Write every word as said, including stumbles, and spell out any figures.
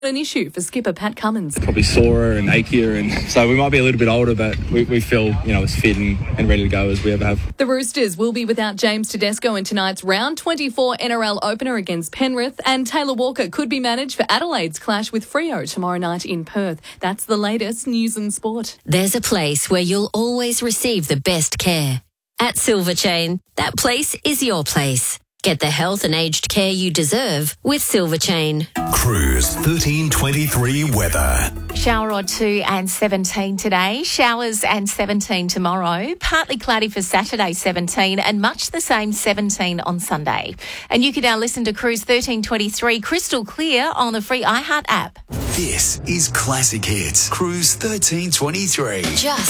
An issue for skipper Pat Cummins. Probably sorer and achier, and so we might be a little bit older, but we, we feel, you know, as fit and, and ready to go as we ever have. The Roosters will be without James Tedesco in tonight's round twenty-four N R L opener against Penrith, and Taylor Walker could be managed for Adelaide's clash with Freo tomorrow night in Perth. That's the latest news and sport. There's a place where you'll always receive the best care. At Silver Chain, that place is your place. Get the health and aged care you deserve with Silver Chain. Cruise thirteen twenty-three weather. Shower or two and seventeen today. Showers and seventeen tomorrow. Partly cloudy for Saturday, seventeen, and much the same, seventeen on Sunday. And you can now listen to Cruise thirteen twenty-three crystal clear on the free iHeart app. This is Classic Hits. Cruise thirteen twenty-three. Just